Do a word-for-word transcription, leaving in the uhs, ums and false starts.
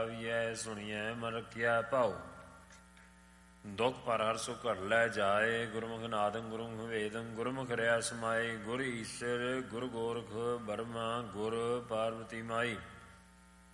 ਆਵੀਐ ਸੁਣੀਐ ਮਨ ਰਖਿਆ ਭਾਉ। ਦੁਖ ਪਰ ਹਰ ਸੁਖ ਘਟ ਲੈ ਜਾਏ। ਗੁਰਮੁਖ ਨਾਦੰ ਗੁਰਮੁਖ ਵੇਦੰ ਗੁਰਮੁਖ ਰਿਆ ਸਮਾਏ। ਗੁਰ ਈਸਰ ਗੁਰ ਗੋਰਖ ਬਰਮਾ ਗੁਰ ਪਾਰਵਤੀ ਮਾਈ।